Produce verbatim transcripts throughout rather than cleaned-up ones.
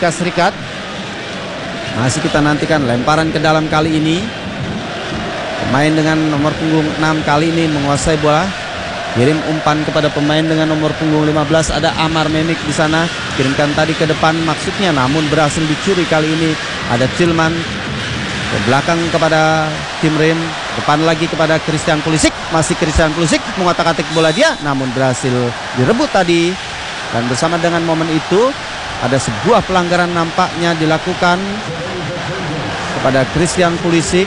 Amerika Serikat. Masih kita nantikan lemparan ke dalam kali ini. Pemain dengan nomor punggung enam kali ini menguasai bola. Kirim umpan kepada pemain dengan nomor punggung lima belas, ada Amar Memik di sana. Kirimkan tadi ke depan maksudnya, namun berhasil dicuri kali ini. Ada Tillman ke belakang kepada Tim Rim, depan lagi kepada Christian Pulisic. Masih Christian Pulisic mengotak-atik bola dia, namun berhasil direbut tadi. Dan bersama dengan momen itu ada sebuah pelanggaran nampaknya dilakukan kepada Christian Pulisic.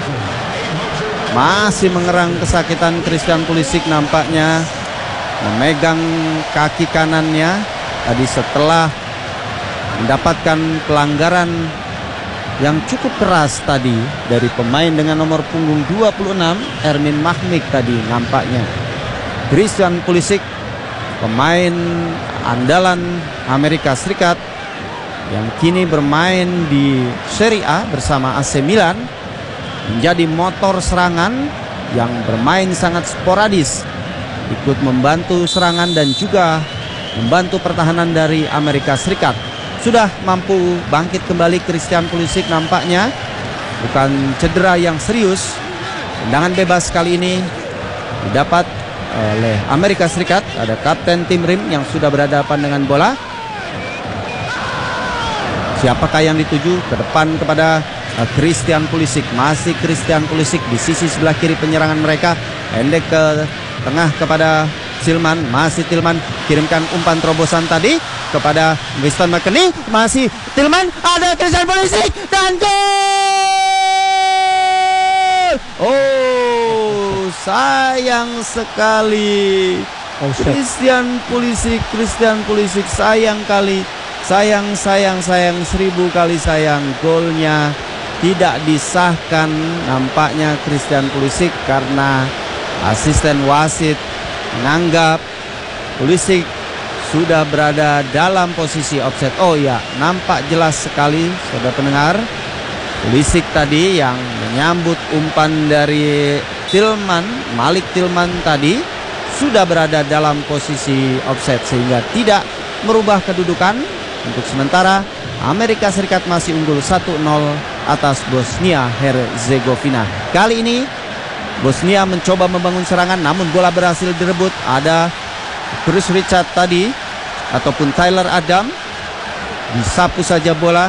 Masih mengerang kesakitan Christian Pulisic, nampaknya memegang kaki kanannya tadi setelah mendapatkan pelanggaran yang cukup keras tadi dari pemain dengan nomor punggung dua puluh enam, Ermin Mahmik tadi nampaknya. Christian Pulisic, pemain andalan Amerika Serikat yang kini bermain di Serie A bersama A C Milan, menjadi motor serangan yang bermain sangat sporadis, ikut membantu serangan dan juga membantu pertahanan dari Amerika Serikat. Sudah mampu bangkit kembali Christian Pulisic nampaknya, bukan cedera yang serius. Tendangan bebas kali ini didapat oleh Amerika Serikat. Ada Kapten Tim Rim yang sudah berhadapan dengan bola. Siapakah yang dituju? Ke depan kepada Christian Pulisic. Masih Christian Pulisic di sisi sebelah kiri penyerangan mereka. Pendek ke tengah kepada Tillman. Masih Tillman kirimkan umpan terobosan tadi kepada Winston McKennie. Masih Tillman, ada Christian Pulisic dan gol. Oh, sayang sekali. Christian Pulisic, Christian Pulisic sayang kali. Sayang, sayang, sayang, seribu kali sayang. Golnya tidak disahkan nampaknya Christian Pulisic karena asisten wasit menganggap Pulisic sudah berada dalam posisi offside. Oh ya, nampak jelas sekali saudara pendengar. Pulisic tadi yang menyambut umpan dari Tillman, Malik Tillman tadi sudah berada dalam posisi offside sehingga tidak merubah kedudukan. Untuk sementara Amerika Serikat masih unggul satu nol atas Bosnia Herzegovina. Kali ini Bosnia mencoba membangun serangan, namun bola berhasil direbut. Ada Chris Richard tadi ataupun Tyler Adam, disapu saja bola.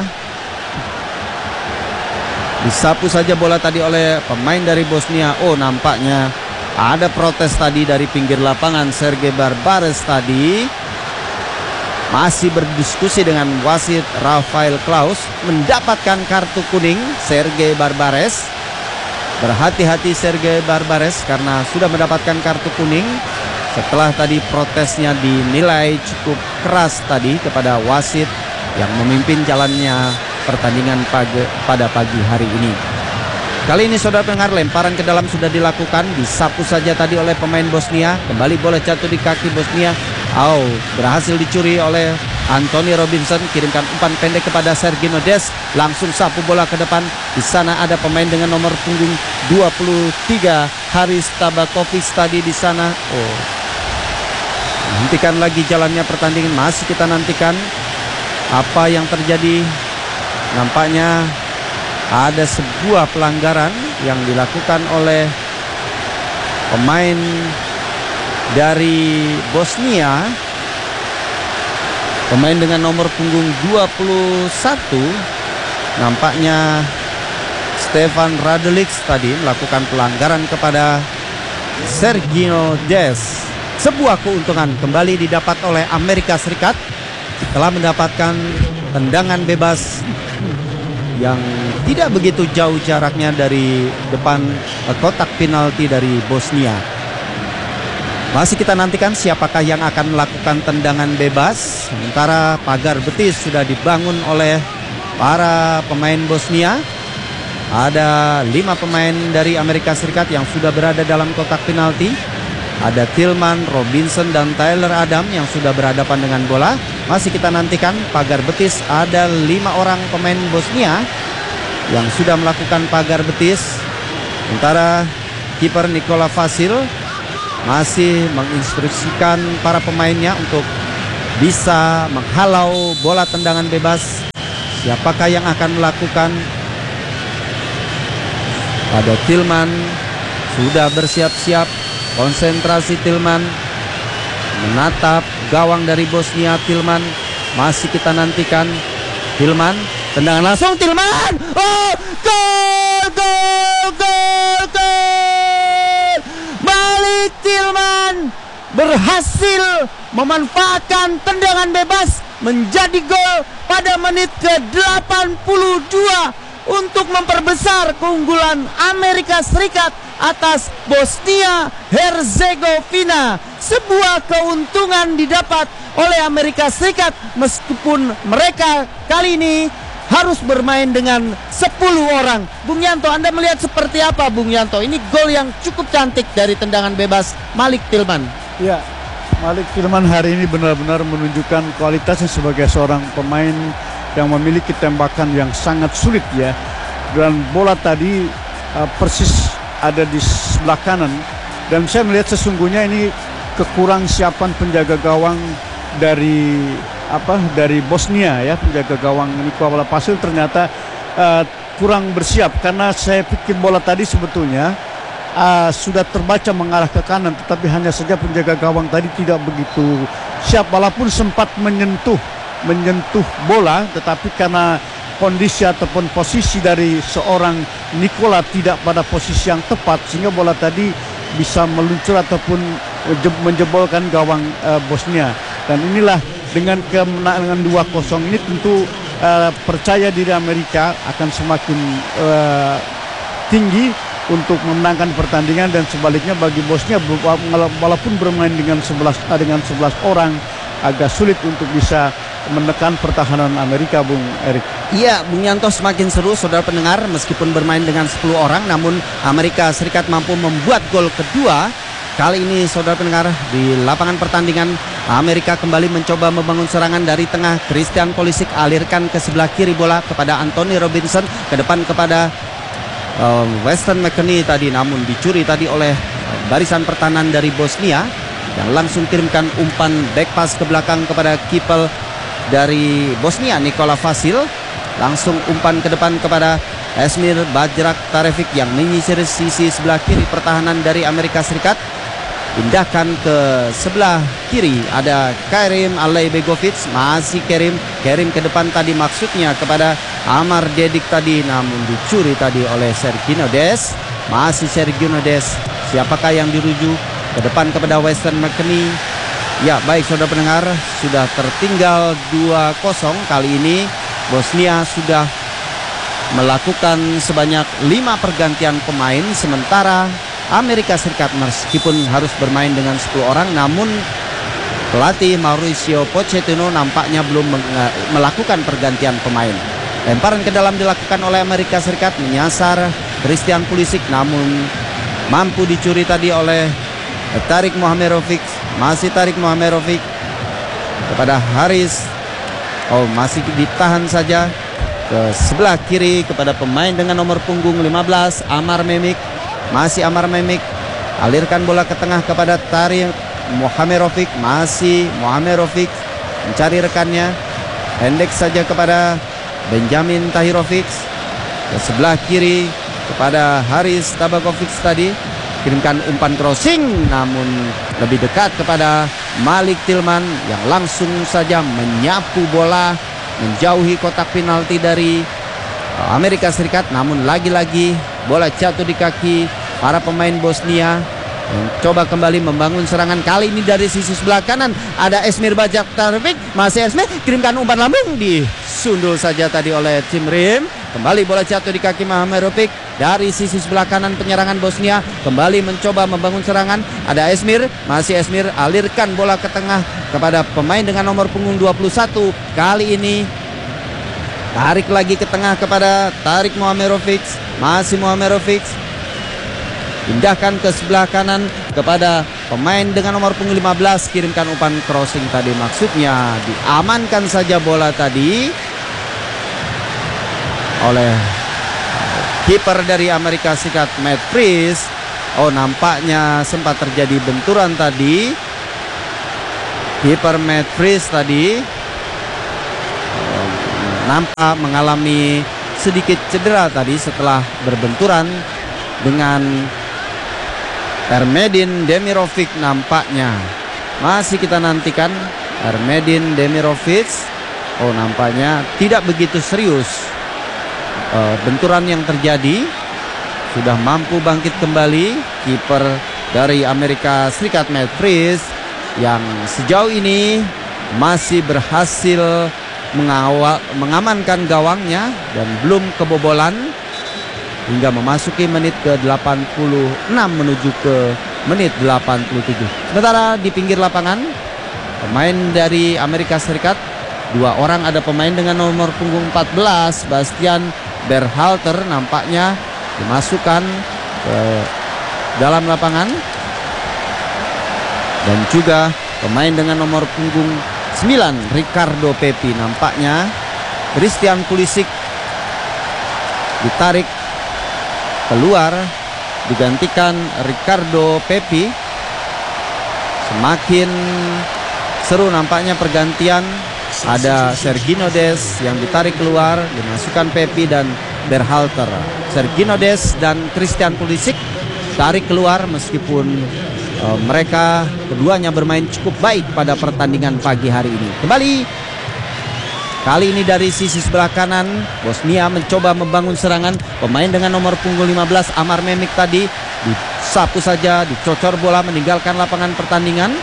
Disapu saja bola tadi oleh pemain dari Bosnia. Oh, nampaknya ada protes tadi dari pinggir lapangan. Sergei Barbares tadi masih berdiskusi dengan wasit Rafael Klaus, mendapatkan kartu kuning. Sergei Barbares, berhati-hati Sergei Barbares karena sudah mendapatkan kartu kuning setelah tadi protesnya dinilai cukup keras tadi kepada wasit yang memimpin jalannya pertandingan pagi, pada pagi hari ini. Kali ini saudara pendengar, lemparan ke dalam sudah dilakukan, disapu saja tadi oleh pemain Bosnia. Kembali bola jatuh di kaki Bosnia. Oh, berhasil dicuri oleh Anthony Robinson. Kirimkan umpan pendek kepada Sergino Dest. Langsung sapu bola ke depan. Di sana ada pemain dengan nomor punggung dua puluh tiga, Haris Tabakovic tadi di sana. Oh, hentikan lagi jalannya pertandingan. Masih kita nantikan apa yang terjadi. Nampaknya ada sebuah pelanggaran yang dilakukan oleh pemain dari Bosnia, pemain dengan nomor punggung dua puluh satu. Nampaknya Stefan Radelic tadi melakukan pelanggaran kepada Sergino Dest. Sebuah keuntungan kembali didapat oleh Amerika Serikat setelah mendapatkan tendangan bebas yang tidak begitu jauh jaraknya dari depan kotak penalti dari Bosnia. Masih kita nantikan siapakah yang akan melakukan tendangan bebas. Sementara pagar betis sudah dibangun oleh para pemain Bosnia. Ada lima pemain dari Amerika Serikat yang sudah berada dalam kotak penalti. Ada Tillman, Robinson, dan Tyler Adam yang sudah berhadapan dengan bola. Masih kita nantikan pagar betis. Ada lima orang pemain Bosnia yang sudah melakukan pagar betis. Sementara kiper Nikola Vasil masih menginstruksikan para pemainnya untuk bisa menghalau bola tendangan bebas Siapakah yang akan melakukan? Ada Tillman sudah bersiap-siap. Konsentrasi Tillman menatap gawang dari Bosnia. Tillman masih kita nantikan. Tillman, tendangan langsung Tillman. Oh, gol, gol, gol, gol. Malik Tillman berhasil memanfaatkan tendangan bebas menjadi gol pada menit ke delapan puluh dua untuk memperbesar keunggulan Amerika Serikat atas Bosnia Herzegovina. Sebuah keuntungan didapat oleh Amerika Serikat meskipun mereka kali ini harus bermain dengan sepuluh orang. Bung Yanto, Anda melihat seperti apa, Bung Yanto? Ini gol yang cukup cantik dari tendangan bebas Malik Tillman. Ya, Malik Tillman hari ini benar-benar menunjukkan kualitasnya sebagai seorang pemain yang memiliki tembakan yang sangat sulit ya. Dan bola tadi uh, persis ada di sebelah kanan. Dan saya melihat sesungguhnya ini kekurang siapan penjaga gawang dari apa dari Bosnia ya. Penjaga gawang Nikola Pasil ternyata uh, kurang bersiap, karena saya pikir bola tadi sebetulnya uh, sudah terbaca mengarah ke kanan, tetapi hanya saja penjaga gawang tadi tidak begitu siap, walaupun sempat menyentuh menyentuh bola, tetapi karena kondisi ataupun posisi dari seorang Nikola tidak pada posisi yang tepat, sehingga bola tadi bisa meluncur ataupun menjebolkan gawang uh, Bosnia. Dan inilah dengan kemenangan dua kosong ini tentu uh, percaya diri Amerika akan semakin uh, tinggi untuk memenangkan pertandingan, dan sebaliknya bagi Bosnia walaupun bermain dengan sebelas dengan sebelas orang agak sulit untuk bisa menekan pertahanan Amerika, Bung Erik. Iya, Bung Yanto, semakin seru saudara pendengar. Meskipun bermain dengan sepuluh orang, namun Amerika Serikat mampu membuat gol kedua. Kali ini saudara pendengar, di lapangan pertandingan Amerika kembali mencoba membangun serangan dari tengah. Christian Pulisic alirkan ke sebelah kiri bola kepada Anthony Robinson, ke depan kepada uh, Weston McKennie tadi, namun dicuri tadi oleh barisan pertahanan dari Bosnia yang langsung kirimkan umpan back pass ke belakang kepada kiper dari Bosnia Nikola Vasil. Langsung umpan ke depan kepada Esmir Bajrak Tarevic yang menyisir sisi sebelah kiri pertahanan dari Amerika Serikat. Pindahkan ke sebelah kiri ada Kerim Alaibegovic. Masih Kerim Kerim ke depan tadi, maksudnya kepada Amar Dedik tadi, namun dicuri tadi oleh Sergio Des. Masih Sergio Des. Siapakah yang dirujuk? Ke depan kepada Weston McKennie. Ya, baik saudara pendengar, sudah tertinggal dua kosong. Kali ini Bosnia sudah melakukan sebanyak lima pergantian pemain, sementara Amerika Serikat meskipun harus bermain dengan sepuluh orang, namun pelatih Mauricio Pochettino nampaknya belum melakukan pergantian pemain. Lemparan ke dalam dilakukan oleh Amerika Serikat, menyasar Christian Pulisic, namun mampu dicuri tadi oleh Tarik Mohamerovic. Masih Tarik Mohamerovic kepada Haris. Oh, masih ditahan saja ke sebelah kiri kepada pemain dengan nomor punggung lima belas, Amar Memik. Masih Amar Memik, alirkan bola ke tengah kepada Tarik Mohamerovic. Masih Mohamerovic mencari rekannya, pendek saja kepada Benjamin Tahirovic. Ke sebelah kiri kepada Haris Tabakovic tadi, kirimkan umpan crossing, namun lebih dekat kepada Malik Tillman yang langsung saja menyapu bola menjauhi kotak penalti dari Amerika Serikat. Namun lagi-lagi bola jatuh di kaki para pemain Bosnia. Coba kembali membangun serangan, kali ini dari sisi sebelah kanan ada Esmir Bajrak Tarevic. Masih Esmir, kirimkan umpan lambung, disundul saja tadi oleh Tim Rim. Kembali bola jatuh di kaki Mohamerovic. Dari sisi sebelah kanan penyerangan Bosnia kembali mencoba membangun serangan. Ada Esmir, masih Esmir, alirkan bola ke tengah kepada pemain dengan nomor punggung dua puluh satu. Kali ini tarik lagi ke tengah kepada Tarik Mohamerovic. Masih Mohamerovic, pindahkan ke sebelah kanan kepada pemain dengan nomor punggung lima belas. Kirimkan umpan crossing tadi, maksudnya diamankan saja bola tadi oleh kiper dari Amerika Serikat, Matt Priest. Oh, nampaknya sempat terjadi benturan tadi. Kiper Matt Priest tadi nampak mengalami sedikit cedera tadi setelah berbenturan dengan Ermedin Demirovic nampaknya. Masih kita nantikan Ermedin Demirovic. Oh, nampaknya tidak begitu serius uh, benturan yang terjadi. Sudah mampu bangkit kembali kiper dari Amerika Serikat Matt Freese yang sejauh ini masih berhasil mengawal, mengamankan gawangnya dan belum kebobolan hingga memasuki menit ke delapan puluh enam menuju ke menit delapan puluh tujuh. Sementara di pinggir lapangan pemain dari Amerika Serikat, dua orang, ada pemain dengan nomor punggung empat belas Bastian Berhalter nampaknya dimasukkan ke dalam lapangan, dan juga pemain dengan nomor punggung sembilan Ricardo Pepi nampaknya Christian Pulisic ditarik keluar digantikan Ricardo Pepi. Semakin seru nampaknya pergantian. Ada Sergino Des yang ditarik keluar, dimasukkan Pepi dan Berhalter. Sergino Des dan Christian Pulisic tarik keluar meskipun uh, mereka keduanya bermain cukup baik pada pertandingan pagi hari ini. Kembali kali ini dari sisi sebelah kanan, Bosnia mencoba membangun serangan. Pemain dengan nomor punggung lima belas Amar Memik tadi disapu saja, dicocor bola meninggalkan lapangan pertandingan.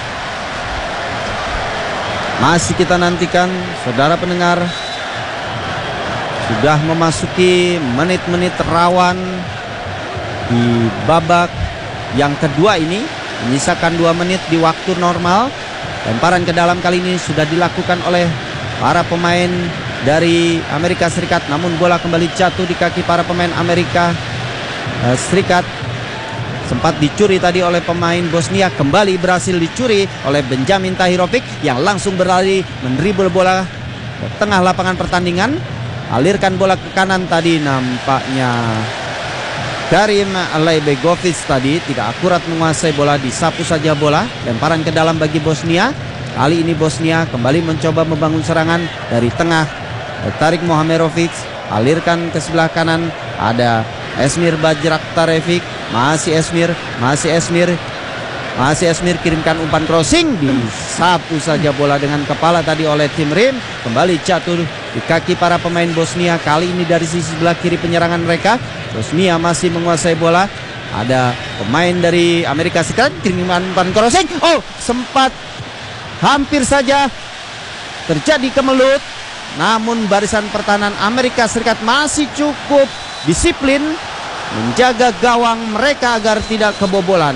Masih kita nantikan, saudara pendengar, sudah memasuki menit-menit rawan di babak yang kedua ini, menyisakan dua menit di waktu normal. Lemparan ke dalam kali ini sudah dilakukan oleh para pemain dari Amerika Serikat, namun bola kembali jatuh di kaki para pemain Amerika eh, Serikat. Sempat dicuri tadi oleh pemain Bosnia, kembali berhasil dicuri oleh Benjamin Tahirovic yang langsung berlari mendribble bola ke tengah lapangan pertandingan. Alirkan bola ke kanan tadi, nampaknya Karim Alaibegovic tadi tidak akurat menguasai bola, disapu saja bola. Lemparan ke dalam bagi Bosnia. Kali ini Bosnia kembali mencoba membangun serangan dari tengah. Tarik Mohamerovic, alirkan ke sebelah kanan, ada Esmir Bajraktarevic, masih Esmir, masih Esmir, masih Esmir kirimkan umpan crossing, disapu saja bola dengan kepala tadi oleh Tim Rim. Kembali jatuh di kaki para pemain Bosnia. Kali ini dari sisi sebelah kiri penyerangan mereka. Bosnia masih menguasai bola. Ada pemain dari Amerika Serikat kirimkan umpan crossing. Oh, sempat hampir saja terjadi kemelut. Namun barisan pertahanan Amerika Serikat masih cukup disiplin menjaga gawang mereka agar tidak kebobolan.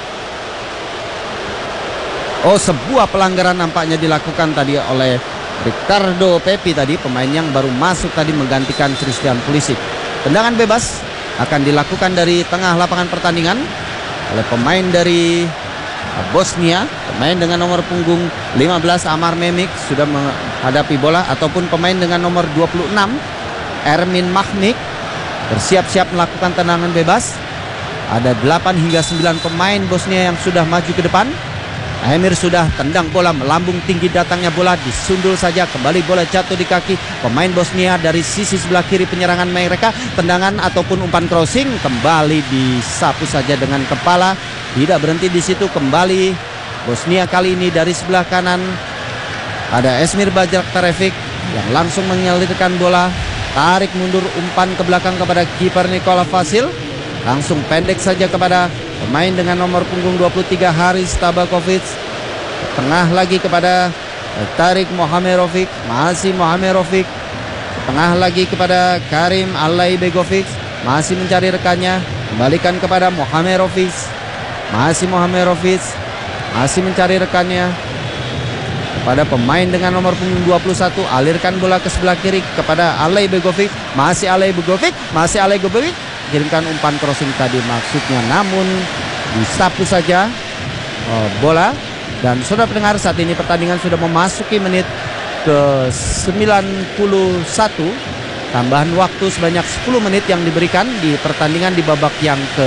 Oh, sebuah pelanggaran nampaknya dilakukan tadi oleh Ricardo Pepi tadi, pemain yang baru masuk tadi menggantikan Christian Pulisic. Tendangan bebas akan dilakukan dari tengah lapangan pertandingan oleh pemain dari Bosnia. Pemain dengan nomor punggung lima belas Amar Memik sudah menghadapi bola, ataupun pemain dengan nomor dua puluh enam Ermin Mahmik bersiap-siap melakukan tendangan bebas. Ada delapan hingga sembilan pemain Bosnia yang sudah maju ke depan. Emir sudah tendang bola, melambung tinggi datangnya bola, disundul saja, kembali bola jatuh di kaki pemain Bosnia dari sisi sebelah kiri penyerangan mereka. Tendangan ataupun umpan crossing kembali disapu saja dengan kepala. Tidak berhenti di situ, kembali Bosnia kali ini dari sebelah kanan. Ada Esmir Bajraktarevic yang langsung menyalirkan bola, tarik mundur umpan ke belakang kepada kiper Nikola Vasil. Langsung pendek saja kepada pemain dengan nomor punggung dua puluh tiga Haris Tabakovic. Tengah lagi kepada Tarik Mohamerovic, masih Mohamerovic. Tengah lagi kepada Karim Alaibegovic, masih mencari rekannya. Kembalikan kepada Mohamerovic, masih Mohamerovic, masih mencari rekannya. Kepada pemain dengan nomor punggung dua puluh satu, alirkan bola ke sebelah kiri kepada Alaibegovic, masih Alaibegovic, masih Alaibegovic. Kirimkan umpan crossing tadi maksudnya, namun disapu saja oh, bola. Dan sudah pendengar, saat ini pertandingan sudah memasuki menit ke sembilan puluh satu. Tambahan waktu sebanyak sepuluh menit yang diberikan di pertandingan di babak yang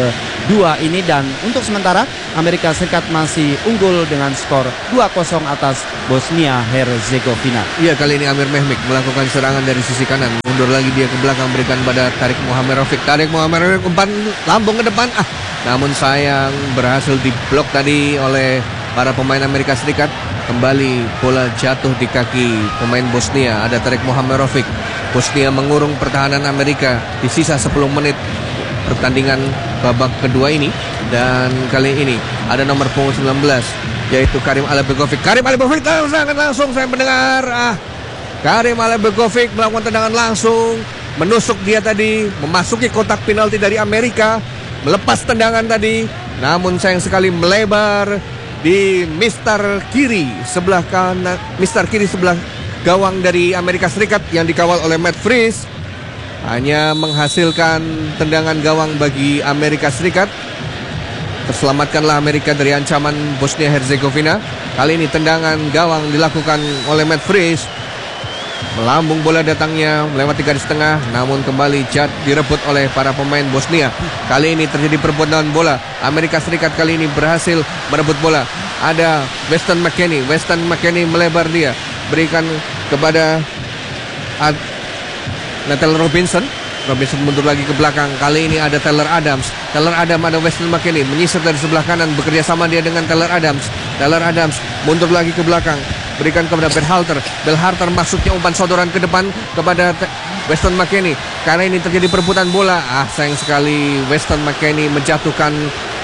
dua ini, dan untuk sementara Amerika Serikat masih unggul dengan skor dua kosong atas Bosnia Herzegovina. Iya, kali ini Amir Mehmik melakukan serangan dari sisi kanan. Mundur lagi dia ke belakang, berikan pada Tarik Muhamerovic. Tarik Muhamerovic umpan lambung ke depan. Ah, namun sayang berhasil diblok tadi oleh para pemain Amerika Serikat. Kembali bola jatuh di kaki pemain Bosnia. Ada Tarik Muhamerovic. Bosnia mengurung pertahanan Amerika di sisa sepuluh menit pertandingan babak kedua ini. Dan kali ini ada nomor punggung sembilan belas, yaitu Karim Alibegovic. Karim Alibegovic langsung, langsung saya mendengar. Ah, Karim Alibegovic melakukan tendangan langsung, menusuk dia tadi, memasuki kotak penalti dari Amerika, melepas tendangan tadi, namun sayang sekali melebar di mister kiri sebelah kanan, mister kiri sebelah gawang dari Amerika Serikat yang dikawal oleh Matt Freese. Hanya menghasilkan tendangan gawang bagi Amerika Serikat. Terselamatkanlah Amerika dari ancaman Bosnia Herzegovina. Kali ini tendangan gawang dilakukan oleh Matt Freese. Melambung bola datangnya melewati garis tengah, namun kembali jat direbut oleh para pemain Bosnia. Kali ini terjadi perebutan bola. Amerika Serikat kali ini berhasil merebut bola. Ada Weston McKennie. Weston McKennie melebar dia, berikan kepada Ad Nathaniel Robinson. Robinson mundur lagi ke belakang. Kali ini ada Tyler Adams. Tyler Adams, ada Weston McKennie menyisir dari sebelah kanan, bekerja sama dia dengan Tyler Adams. Tyler Adams mundur lagi ke belakang, berikan kepada Berhalter. Berhalter masuknya umpan sodoran ke depan kepada Weston McKennie. Karena ini terjadi perebutan bola. Ah, sayang sekali Weston McKennie menjatuhkan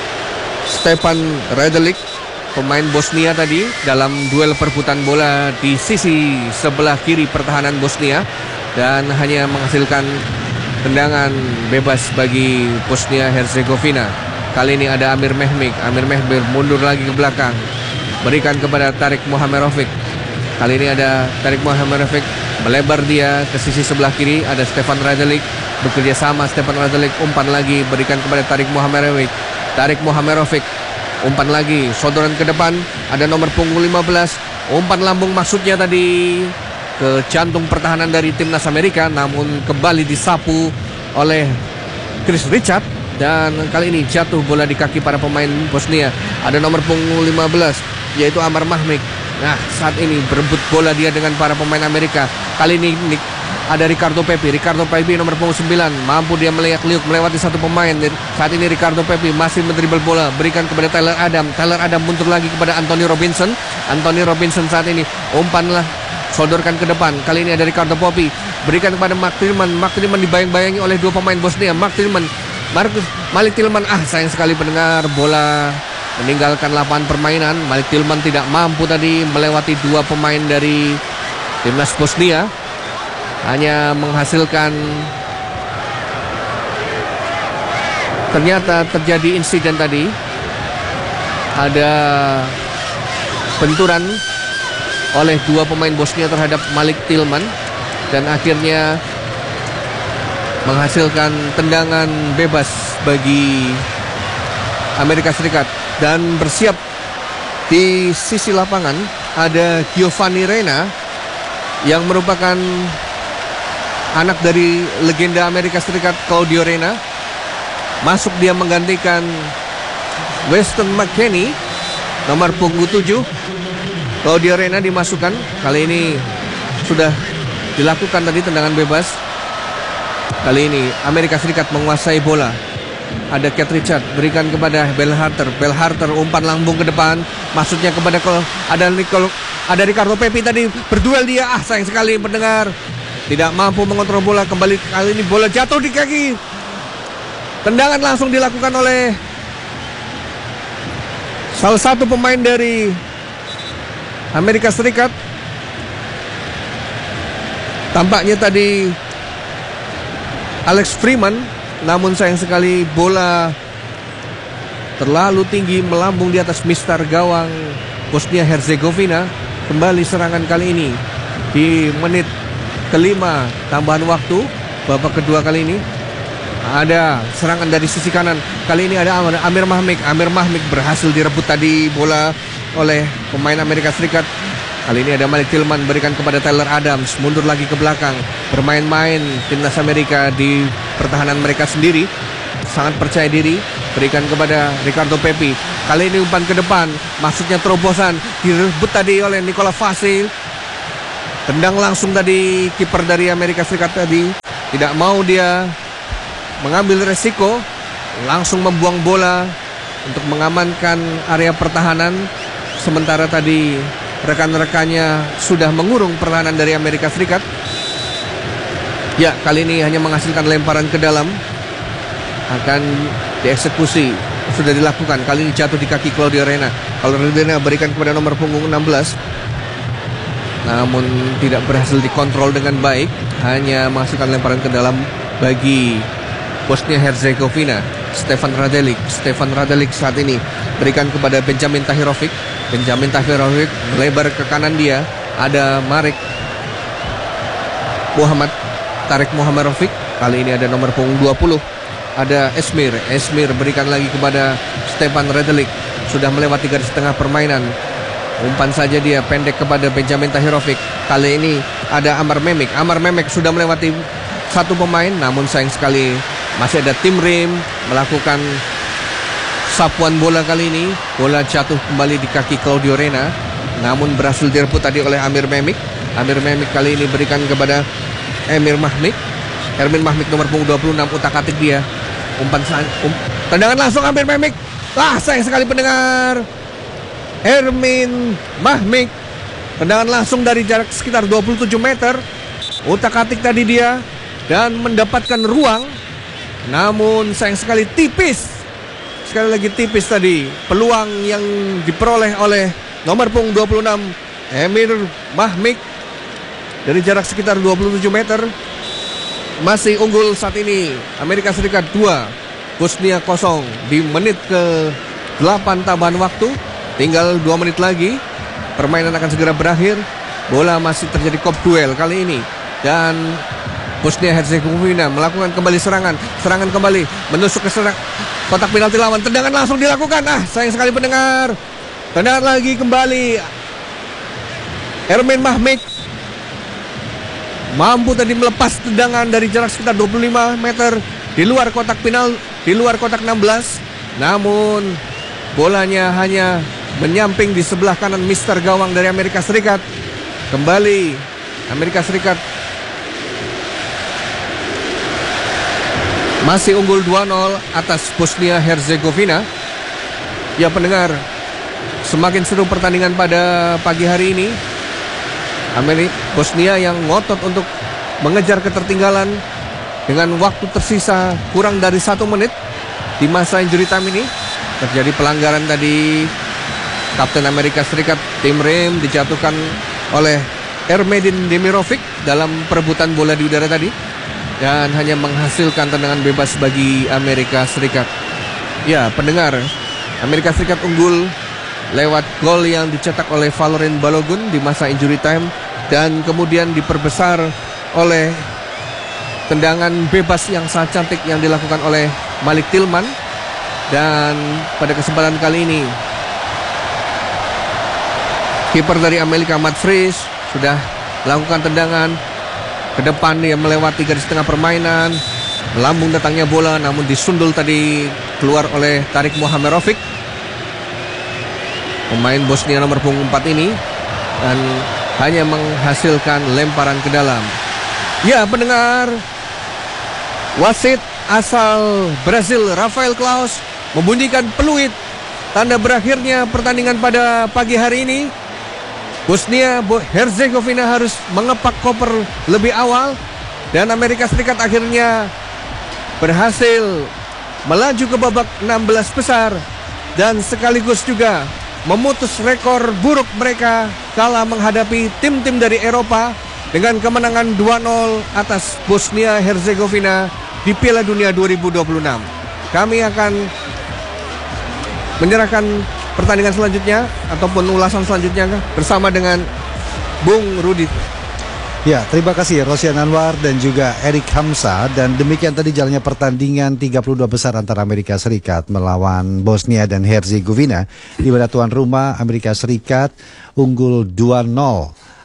Stefan Radelic, pemain Bosnia tadi, dalam duel perebutan bola di sisi sebelah kiri pertahanan Bosnia, dan hanya menghasilkan tendangan bebas bagi Bosnia Herzegovina. Kali ini ada Amir Mehmik. Amir Mehmik mundur lagi ke belakang, berikan kepada Tarik Muhamerovic. Kali ini ada Tarik Muhamerovic, melebar dia ke sisi sebelah kiri. Ada Stefan Radelic, bekerja sama Stefan Radelic, umpan lagi, berikan kepada Tarik Muhamerovic. Tarik Muhamerovic, umpan lagi, sodoran ke depan. Ada nomor punggung lima belas, umpan lambung maksudnya tadi ke jantung pertahanan dari timnas Amerika, namun kembali disapu oleh Chris Richard. Dan kali ini jatuh bola di kaki para pemain Bosnia. Ada nomor punggung lima belas, yaitu Amar Mahmik. Nah, saat ini berebut bola dia dengan para pemain Amerika. Kali ini ada Ricardo Pepi. Ricardo Pepi nomor punggung sembilan, mampu dia meliuk-liuk melewati satu pemain. Saat ini Ricardo Pepi masih mendribel bola, berikan kepada Tyler Adam. Tyler Adam mundur lagi kepada Anthony Robinson. Anthony Robinson saat ini umpanlah, sodorkan ke depan. Kali ini ada Ricardo Pepi, berikan kepada Mark Tillman. Mark Tillman dibayang-bayangi oleh dua pemain Bosnia. Mark Tillman, Marcus Malik Tillman. Ah, sayang sekali pendengar, bola meninggalkan lapangan permainan. Malik Tillman tidak mampu tadi melewati dua pemain dari timnas Bosnia. Hanya menghasilkan, ternyata terjadi insiden tadi. Ada benturan oleh dua pemain Bosnia terhadap Malik Tillman, dan akhirnya menghasilkan tendangan bebas bagi Amerika Serikat. Dan bersiap di sisi lapangan ada Giovanni Reyna, yang merupakan anak dari legenda Amerika Serikat Claudio Reyna. Masuk dia menggantikan Weston McKennie, nomor punggung tujuh. Claudio Reyna dimasukkan. Kali ini sudah dilakukan tadi tendangan bebas. Kali ini Amerika Serikat menguasai bola. Ada Cat Richard, berikan kepada Berhalter. Berhalter umpan lambung ke depan, maksudnya kepada ada Nicole, ada Ricardo Pepi tadi berduel dia. Ah, sayang sekali pendengar, tidak mampu mengontrol bola. Kembali kali ini bola jatuh di kaki. Tendangan langsung dilakukan oleh salah satu pemain dari Amerika Serikat. Tampaknya tadi Alex Freeman, namun sayang sekali bola terlalu tinggi melambung di atas mistar gawang Bosnia Herzegovina. Kembali serangan kali ini di menit kelima tambahan waktu babak kedua. Kali ini ada serangan dari sisi kanan. Kali ini ada Amir Mahmik. Amir Mahmik berhasil direbut tadi bola oleh pemain Amerika Serikat. Kali ini ada Malik Tillman, berikan kepada Tyler Adams, mundur lagi ke belakang. Bermain-main timnas Amerika di pertahanan mereka sendiri, sangat percaya diri. berikan kepada Ricardo Pepi. Kali ini umpan ke depan, maksudnya terobosan, direbut tadi oleh Nicola Vasil. Tendang langsung tadi kiper dari Amerika Serikat tadi. Tidak mau dia mengambil resiko, langsung membuang bola untuk mengamankan area pertahanan. Sementara tadi rekan-rekannya sudah mengurung pertahanan dari Amerika Serikat. Ya, kali ini hanya menghasilkan lemparan ke dalam. Akan dieksekusi, sudah dilakukan. Kali ini jatuh di kaki Claudio Reyna. Claudio Reyna berikan kepada nomor punggung enam belas, namun tidak berhasil dikontrol dengan baik. Hanya menghasilkan lemparan ke dalam bagi Bosnia Herzegovina. Stefan Radelic Stefan Radelic saat ini berikan kepada Benjamin Tahirovic. Benjamin Tahirovic melebar ke kanan dia. Ada Marek Muhammad Tarek Muhammadovic. Kali ini ada nomor punggung dua puluh. Ada Esmir. Esmir berikan lagi kepada Stefan Radelic. Sudah melewati garis tengah permainan. Umpan saja dia pendek kepada Benjamin Tahirovic. Kali ini ada Amar Memek. Amar Memek sudah melewati satu pemain, namun sayang sekali masih ada Tim Rim melakukan sapuan bola kali ini. Bola jatuh kembali di kaki Claudio Reyna, namun berhasil direbut tadi oleh Amir Memek. Amir Memek kali ini berikan kepada Emir Mahmik. Hermin Mahmik nomor punggung dua puluh enam, utak-atik dia. Umpan um, tendangan langsung Amir Memek. Ah, sayang sekali pendengar. Hermin Mahmik, tendangan langsung dari jarak sekitar dua puluh tujuh meter. Utak-atik tadi dia dan mendapatkan ruang. Namun sayang sekali tipis. Sekali lagi tipis tadi peluang yang diperoleh oleh nomor punggung dua puluh enam Emir Mahmik dari jarak sekitar dua puluh tujuh meter. Masih unggul saat ini Amerika Serikat dua, Bosnia kosong di menit ke delapan tambahan waktu. Tinggal dua menit lagi, permainan akan segera berakhir. Bola masih terjadi kop duel kali ini, dan Bosnia Herzegovina melakukan kembali serangan. Serangan kembali menusuk ke serang kotak penalti lawan. Tendangan langsung dilakukan. Ah, sayang sekali pendengar. Tendangan lagi kembali. Hermin Mahmik mampu tadi melepas tendangan dari jarak sekitar dua puluh lima meter di luar kotak penal, di luar kotak enam belas. Namun bolanya hanya menyamping di sebelah kanan mister gawang dari Amerika Serikat. Kembali Amerika Serikat masih unggul dua nol atas Bosnia Herzegovina. Ya pendengar, semakin seru pertandingan pada pagi hari ini. Amerika Bosnia yang ngotot untuk mengejar ketertinggalan dengan waktu tersisa kurang dari satu menit di masa injury time ini. Terjadi pelanggaran tadi. Kapten Amerika Serikat Tim Rim dijatuhkan oleh Ermedin Demirovic dalam perebutan bola di udara tadi, dan hanya menghasilkan tendangan bebas bagi Amerika Serikat. Ya pendengar, Amerika Serikat unggul lewat gol yang dicetak oleh Valorin Balogun di masa injury time, dan kemudian diperbesar oleh tendangan bebas yang sangat cantik yang dilakukan oleh Malik Tillman. Dan pada kesempatan kali ini kiper dari Amerika Matt Fries sudah melakukan tendangan ke depan. Dia melewati garis tengah permainan, melambung datangnya bola, namun disundul tadi keluar oleh Tarik Muhammadovic, pemain Bosnia nomor punggung empat ini, dan hanya menghasilkan lemparan ke dalam. Ya pendengar, wasit asal Brazil Rafael Claus membunyikan peluit tanda berakhirnya pertandingan pada pagi hari ini. Bosnia Herzegovina harus mengepak koper lebih awal, dan Amerika Serikat akhirnya berhasil melaju ke babak enam belas besar dan sekaligus juga memutus rekor buruk mereka kala menghadapi tim-tim dari Eropa dengan kemenangan dua nol atas Bosnia Herzegovina di Piala Dunia dua ribu dua puluh enam. Kami akan menyerahkan pertandingan selanjutnya ataupun ulasan selanjutnya bersama dengan Bung Rudi. Ya, terima kasih Rosian Anwar dan juga Erik Hamsa. Dan demikian tadi jalannya pertandingan tiga puluh dua besar antara Amerika Serikat melawan Bosnia dan Herzegovina, di mana tuan rumah Amerika Serikat unggul dua nol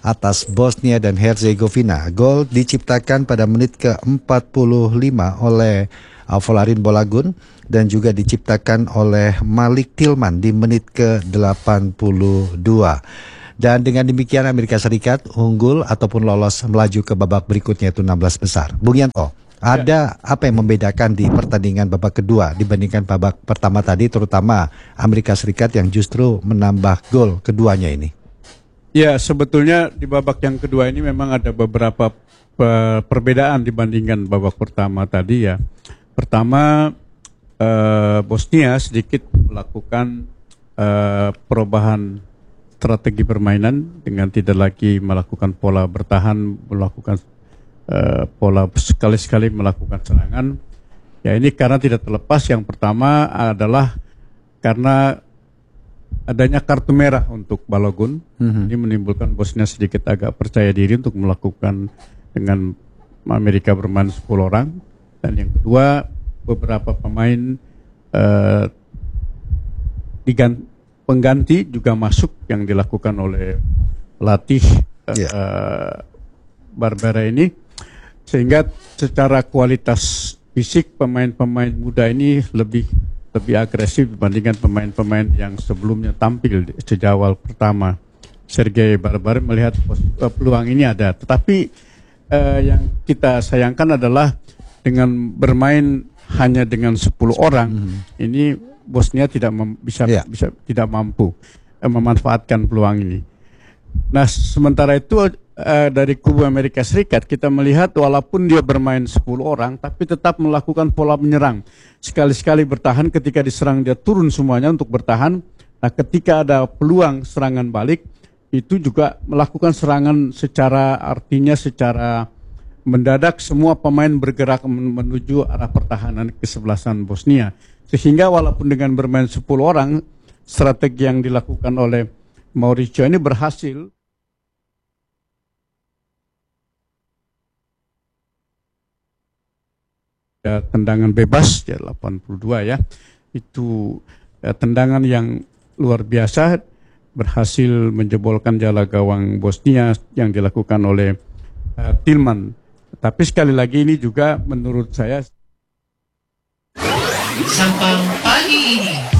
atas Bosnia dan Herzegovina. Gol diciptakan pada menit ke empat puluh lima oleh uh, Volarin Bolagun dan juga diciptakan oleh Malik Tillman di menit ke delapan puluh dua. Dan dengan demikian Amerika Serikat unggul ataupun lolos melaju ke babak berikutnya, itu enam belas besar. Bung Yanto, ada apa yang membedakan di pertandingan babak kedua dibandingkan babak pertama tadi, terutama Amerika Serikat yang justru menambah gol keduanya ini? Ya, sebetulnya di babak yang kedua ini memang ada beberapa pe- perbedaan dibandingkan babak pertama tadi ya. Pertama, eh, Bosnia sedikit melakukan eh, perubahan strategi permainan dengan tidak lagi melakukan pola bertahan, melakukan eh, pola sekali-sekali melakukan serangan. Ya, ini karena tidak terlepas, yang pertama adalah karena adanya kartu merah untuk Balogun. Mm-hmm. Ini menimbulkan Bosnia sedikit agak percaya diri untuk melakukan dengan Amerika bermain sepuluh orang. Dan yang kedua, beberapa pemain uh, diganti, pengganti juga masuk yang dilakukan oleh pelatih uh, yeah. uh, Barbera ini, sehingga secara kualitas fisik pemain-pemain muda ini lebih lebih agresif dibandingkan pemain-pemain yang sebelumnya tampil sejak awal pertama. Sergei Barbar melihat peluang ini ada, tetapi eh, yang kita sayangkan adalah dengan bermain hanya dengan sepuluh orang, mm-hmm. ini Bosnia tidak mem- bisa yeah. bisa tidak mampu eh, memanfaatkan peluang ini. Nah, sementara itu eh, dari kubu Amerika Serikat kita melihat walaupun dia bermain sepuluh orang tapi tetap melakukan pola menyerang. Sekali-sekali bertahan, ketika diserang dia turun semuanya untuk bertahan. Nah, ketika ada peluang serangan balik, itu juga melakukan serangan secara artinya secara mendadak, semua pemain bergerak menuju arah pertahanan kesebelasan Bosnia. Sehingga walaupun dengan bermain sepuluh orang, strategi yang dilakukan oleh Mauricio ini berhasil. Ya, tendangan bebas ya delapan puluh dua ya. Itu ya, tendangan yang luar biasa, berhasil menjebolkan jala gawang Bosnia yang dilakukan oleh uh, Tillman. Tapi sekali lagi ini juga menurut saya Sabang pagi ini